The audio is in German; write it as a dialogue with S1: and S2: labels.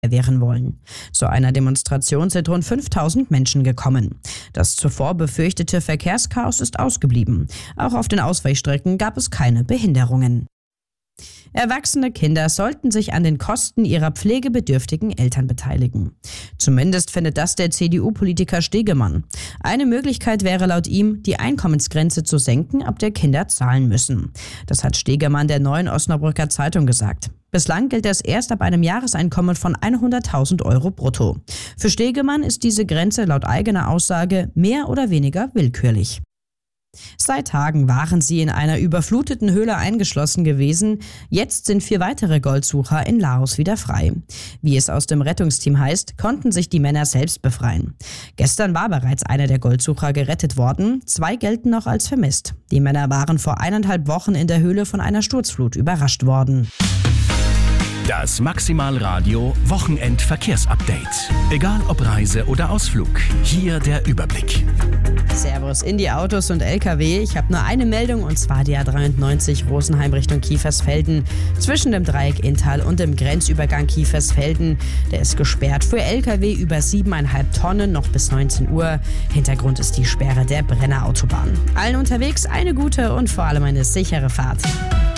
S1: wehren wollen. Zu einer Demonstration sind rund 5000 Menschen gekommen. Das zuvor befürchtete Verkehrschaos ist ausgeblieben. Auch auf den Ausweichstrecken gab es keine Behinderungen. Erwachsene Kinder sollten sich an den Kosten ihrer pflegebedürftigen Eltern beteiligen. Zumindest findet das der CDU-Politiker Stegemann. Eine Möglichkeit wäre laut ihm, die Einkommensgrenze zu senken, ab der Kinder zahlen müssen. Das hat Stegemann der Neuen Osnabrücker Zeitung gesagt. Bislang gilt das erst ab einem Jahreseinkommen von 100.000 Euro brutto. Für Stegemann ist diese Grenze laut eigener Aussage mehr oder weniger willkürlich. Seit Tagen waren sie in einer überfluteten Höhle eingeschlossen gewesen. Jetzt sind 4 weitere Goldsucher in Laos wieder frei. Wie es aus dem Rettungsteam heißt, konnten sich die Männer selbst befreien. Gestern war bereits einer der Goldsucher gerettet worden. 2 gelten noch als vermisst. Die Männer waren vor 1,5 Wochen in der Höhle von einer Sturzflut überrascht worden.
S2: Das Maximalradio Wochenendverkehrsupdate. Egal ob Reise oder Ausflug, hier der Überblick.
S1: Servus in die Autos und LKW. Ich habe nur eine Meldung und zwar die A93 Rosenheim Richtung Kiefersfelden. Zwischen dem Dreieck Inntal und dem Grenzübergang Kiefersfelden. Der ist gesperrt für LKW über 7,5 Tonnen noch bis 19 Uhr. Hintergrund ist die Sperre der Brennerautobahn. Allen unterwegs eine gute und vor allem eine sichere Fahrt.